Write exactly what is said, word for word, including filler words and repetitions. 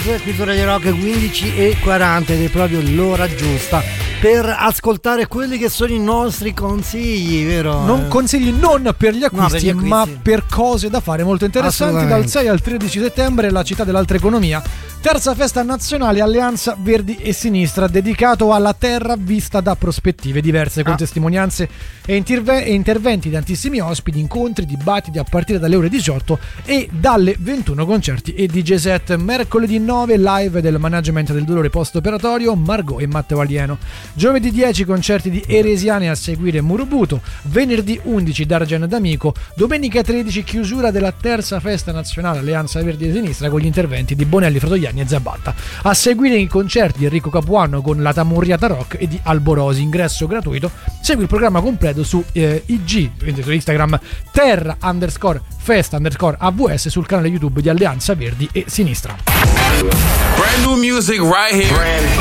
Qui su Radio Rock quindici e quaranta ed è proprio l'ora giusta per ascoltare quelli che sono i nostri consigli, vero? Non consigli non per gli acquisti, no, per gli acquisti. Ma per cose da fare molto interessanti. Dal sei al tredici settembre la città dell'alta economia, terza festa nazionale Alleanza Verdi e Sinistra, dedicato alla terra vista da prospettive diverse, con ah. testimonianze e, interve- e interventi di tantissimi ospiti, incontri, dibattiti a partire dalle ore diciotto e dalle ventuno concerti e D J set. Mercoledì nove live del management del dolore post operatorio Margot e Matteo Alieno. Giovedì dieci concerti di Eresiane, a seguire Murubuto. Venerdì undici Dargen D'Amico. Domenica tredici chiusura della terza festa nazionale Alleanza Verdi e Sinistra con gli interventi di Bonelli, Fratoianni e Zabatta. A seguire i concerti di Enrico Capuano con la Tamurriata Rock e di Alborosi, ingresso gratuito. Segui il programma completo su eh, I G, su Instagram, terra underscore festa underscore A V S, sul canale YouTube di Alleanza Verdi e Sinistra. Brand new music right here. Brand